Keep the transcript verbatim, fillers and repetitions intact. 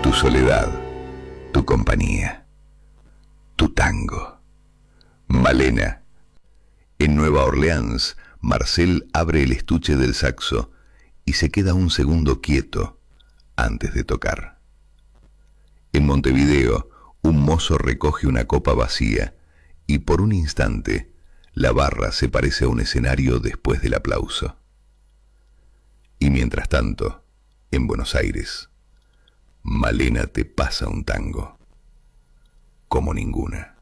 Tu soledad, tu compañía, tu tango. Malena. En Nueva Orleans, Marcel abre el estuche del saxo y se queda un segundo quieto antes de tocar. En Montevideo, un mozo recoge una copa vacía y por un instante la barra se parece a un escenario después del aplauso. Y mientras tanto, en Buenos Aires, Malena te pasa un tango como ninguna.